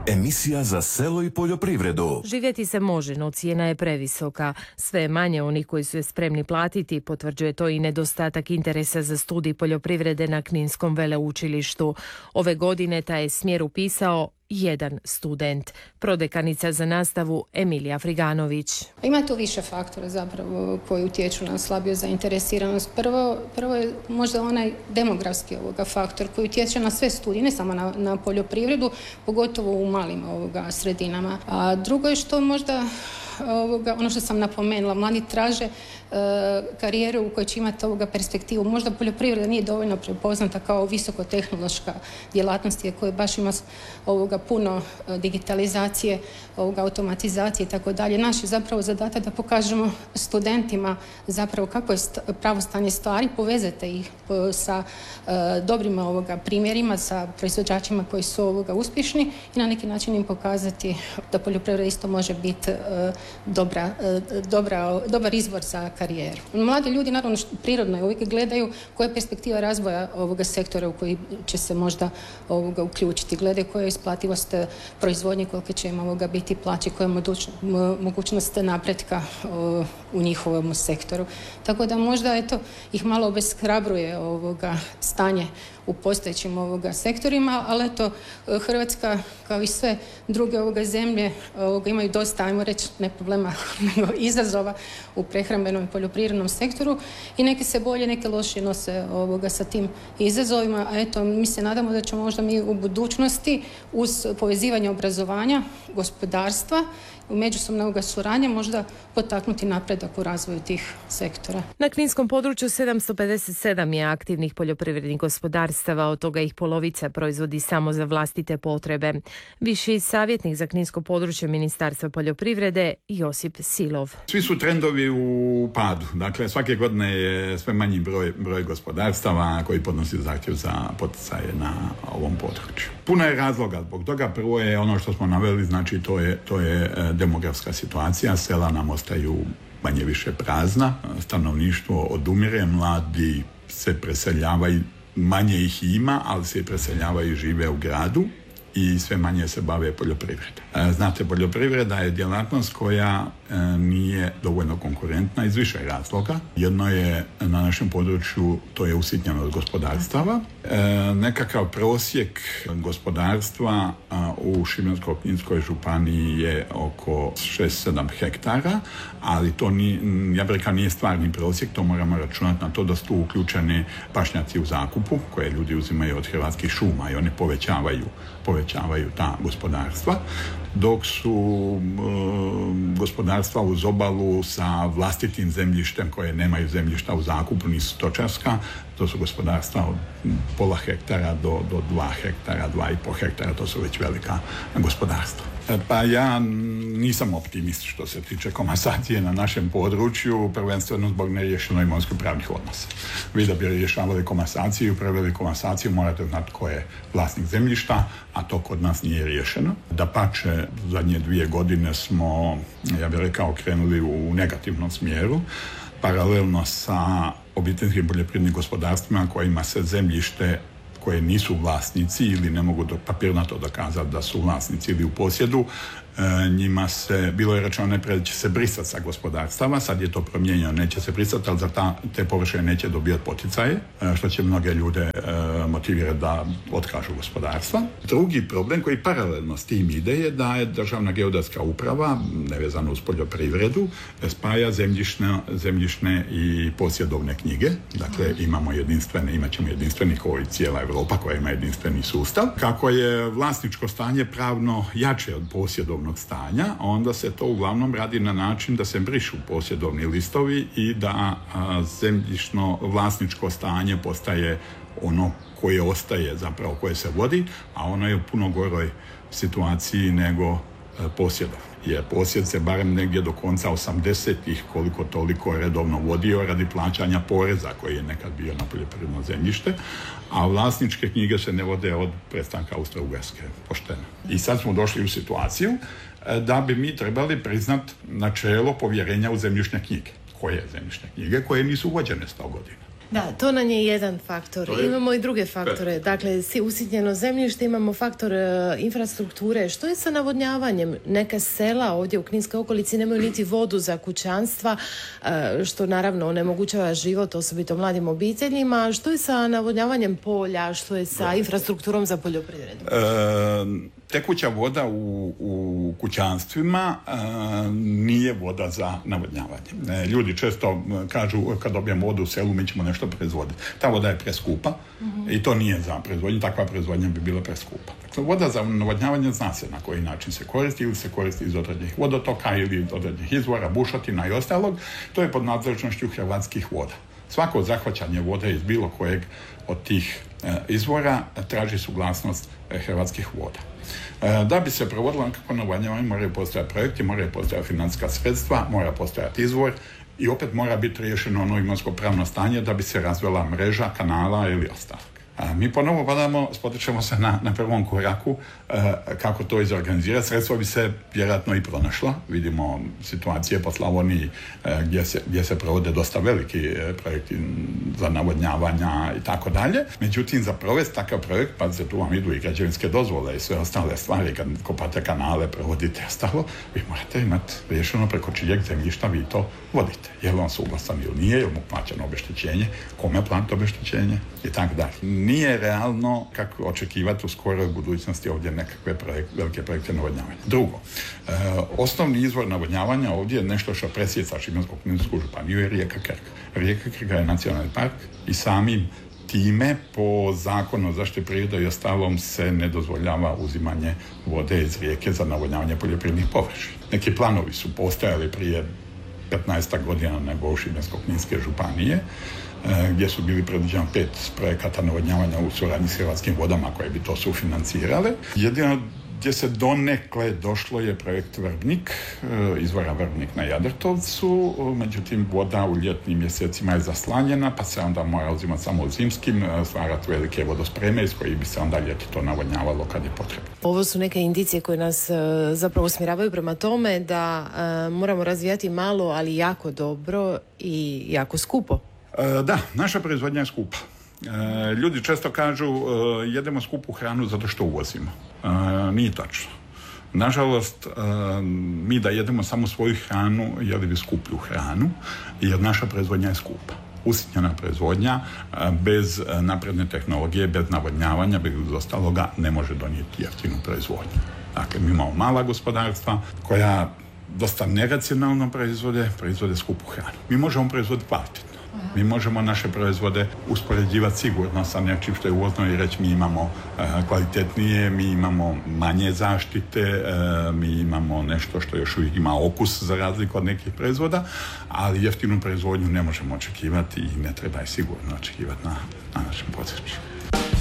Emisija za selo i poljoprivredu. Živjeti se može, no cijena je previsoka. Sve je manje onih koji su je spremni platiti, potvrđuje to i nedostatak interesa za studij poljoprivrede na Kninskom veleučilištu. Ove godine taj je smjer upisao jedan student. Prodekanica za nastavu Emilija Friganović. Ima tu više faktora zapravo koji utječu na slabiju zainteresiranost. Prvo je možda onaj demografski faktor koji utječe na sve studije, ne samo na poljoprivredu, pogotovo u malim sredinama. A drugo je što možda ono što sam napomenula, mladi traže karijeru u kojoj će imati perspektivu. Možda poljoprivreda nije dovoljno prepoznata kao visokotehnološka djelatnost koja baš ima puno digitalizacije, automatizacije i tako dalje. Naš je zapravo zadatak da pokažemo studentima zapravo kako je pravo stanje stvari, povezate ih sa dobrim primjerima, sa proizvođačima koji su uspješni i na neki način im pokazati da poljoprivreda isto može biti dobar izvor za karijeru. Mladi ljudi naravno prirodno uvijek gledaju koja je perspektiva razvoja ovoga sektora u koji će se možda uključiti. Gledaju koja je isplativost proizvodnje, kolike će im biti plaće, koja je mogućnost napretka u njihovom sektoru. Tako da možda ih malo obeshrabruje stanje u postojećim sektorima, ali Hrvatska kao i sve druge zemlje imaju dosta, ajmo reći, ne problema, nego izazova u prehrambenom i poljoprivrednom sektoru i neke se bolje, neke lošije nose sa tim izazovima, a mi se nadamo da ćemo možda mi u budućnosti uz povezivanje obrazovanja, gospodarstva u međusobnog suradnje možda potaknuti napredak u razvoju tih sektora. Na Kninskom području 757 je aktivnih poljoprivrednih gospodarstava, od toga ih polovica proizvodi samo za vlastite potrebe. Viši savjetnik za Kninsko područje Ministarstva poljoprivrede Josip Silov. Svi su trendovi u padu. Dakle, svake godine je sve manji broj gospodarstava koji podnosi zahtjev za poticaje na ovom području. Puno je razloga zbog toga. Prvo je ono što smo naveli, znači to je demografska situacija. Sela nam ostaju manje više prazna, stanovništvo odumire, mladi se preseljavaju, manje ih ima, ali se preseljavaju i žive u gradu i sve manje se bave poljoprivredom. Znate, poljoprivreda je djelatnost koja nije dovoljno konkurentna iz više razloga. Jedno je na našem području, to je usitnjenost gospodarstava. Nekakav prosjek gospodarstva u Šibensko-kninskoj županiji je oko 6-7 hektara, ali to nije stvarni prosjek, to moramo računati na to da su tu uključeni pašnjaci u zakupu koje ljudi uzimaju od Hrvatskih šuma i oni povećavaju ta gospodarstva, dok su gospodarstva uz obalu sa vlastitim zemljištem koje nemaju zemljišta u zakupu, nisu stočarska, to su gospodarstva od pola hektara do 2 hektara, 2,5 hektara, to su već velika gospodarstva. Pa ja nisam optimist što se tiče komasacije na našem području, prvenstveno zbog neriješeno imovinsko-pravnih odnosa. Vi da bi rješavali komasaciju, upravljali komasaciju, morate znati ko je vlasnik zemljišta, a to kod nas nije riješeno. Dapače, zadnje 2 godine smo, ja bih rekao, krenuli u negativnom smjeru, paralelno sa obiteljskim poljoprivrednim gospodarstvima kojima se zemljište koje nisu vlasnici ili ne mogu papirnato dokazati da su vlasnici ili u posjedu, njima se, bilo je rečeno najprije da će se brisati sa gospodarstava, sad je to promijenjeno, neće se brisati, ali za te površine neće dobijati poticaje, što će mnoge ljude motivirati da otkažu gospodarstva. Drugi problem koji paralelno s tim ide je da je Državna geodetska uprava, nevezano uz poljoprivredu, spaja zemljišne i posjedovne knjige. Dakle, imat ćemo jedinstveni kao i cijela Europa koja ima jedinstveni sustav. Kako je vlasničko stanje pravno jače od posjedovnog stanja, onda se to uglavnom radi na način da se brišu posjedovni listovi i da zemljišno vlasničko stanje postaje ono koje ostaje, zapravo koje se vodi, a ono je u puno goroj situaciji nego posjedov. Jer posjed se barem negdje do konca 80-ih koliko toliko redovno vodio radi plaćanja poreza koji je nekad bio na poljoprivredno zemljište, a vlasničke knjige se ne vode od prestanka Austro-Ugarske, pošteno. I sad smo došli u situaciju da bi mi trebali priznat načelo povjerenja u zemljišne knjige. Koje zemljišne knjige? Koje nisu vođene 100 godina. Da, to nam je jedan faktor. Imamo i druge faktore. Dakle, usitnjeno zemljište, imamo faktor infrastrukture. Što je sa navodnjavanjem? Neka sela ovdje u Kninskoj okolici nemaju niti vodu za kućanstva, što naravno onemogućava život, osobito mladim obiteljima. Što je sa navodnjavanjem polja? Što je sa infrastrukturom za poljoprivredu? Tekuća voda u kućanstvima nije voda za navodnjavanje. Ljudi često kažu kad dobijemo vodu u selu mi ćemo nešto proizvoditi. Ta voda je preskupa i to nije za proizvodnju. Takva proizvodnja bi bila preskupa. Dakle, voda za navodnjavanje zna se na koji način se koristi, ili se koristi iz određenih vodotoka ili iz određenih izvora, bušotina i ostalog. To je pod nadležnošću Hrvatskih voda. Svako zahvaćanje vode iz bilo kojeg od tih izvora traži suglasnost Hrvatskih voda. Da bi se provodilo nekako navodnjavanje moraju postojati projekti, moraju postojati financijska sredstva, mora postojati izvor i opet mora biti riješeno ono imovinsko-pravno stanje da bi se razvila mreža, kanala ili ostalo. Mi ponovo spotičemo se na prvom koraku kako to izorganizirati. Sredstva bi se vjerojatno i pronašla. Vidimo situacije po Slavoniji gdje se provode dosta veliki projekti za navodnjavanja i tako dalje. Međutim, za provesti takav projekt, pa se tu vam idu i građevinske dozvole i sve ostale stvari, kad kopate kanale, provodite ostalo, vi morate imati riješeno preko čijeg zemljišta vi to vodite. Je li on suglasan ili nije, je li mu plaćeno obeštećenje, kome platiti obeštećenje i tako dalje. Nije realno kako očekivati u skoroj budućnosti ovdje nekakve velike projekte navodnjavanja. Drugo, osnovni izvor navodnjavanja ovdje je nešto što presjeca Šibensko-kninsku županiju je rijeka Krka. Rijeka Krka je nacionalni park i samim time po zakonu o zaštiti prirode i ostalom se ne dozvoljava uzimanje vode iz rijeke za navodnjavanje poljoprivrednih površina. Neki planovi su postojali prije 15 godina na nivou Šibensko-kninske županije, gdje su bili predviđeni 5 projekata navodnjavanja u suradnji s Hrvatskim vodama koje bi to sufinancirale. Jedino gdje se donekle došlo je projekt Vrbnik, izvora Vrbnik na Jadrtovcu, međutim voda u ljetnim mjesecima je zaslanjena, pa se onda mora uzimati samo u zimskim, stvarati velike vodospreme iz kojih bi se onda ljeti to navodnjavalo kad je potrebno. Ovo su neke indicije koje nas zapravo usmjeravaju prema tome da moramo razvijati malo, ali jako dobro i jako skupo. Da, naša proizvodnja je skupa. Ljudi često kažu jedemo skupu hranu zato što uvozimo. Nije točno. Nažalost, mi da jedemo samo svoju hranu, jeli bi skuplju hranu, jer naša proizvodnja je skupa. Usitnjena proizvodnja bez napredne tehnologije, bez navodnjavanja, bez ostaloga ne može donijeti jeftinu proizvodnju. Dakle, mi imamo mala gospodarstva koja dosta neracionalno proizvode skupu hranu. Mi možemo proizvoditi kvalitetno. Mi možemo naše proizvode uspoređivati sigurno sa nečim što je uvozno i reći mi imamo kvalitetnije, mi imamo manje zaštite, mi imamo nešto što još uvijek ima okus za razliku od nekih proizvoda, ali jeftinu proizvodnju ne možemo očekivati i ne treba je sigurno očekivati na našem području.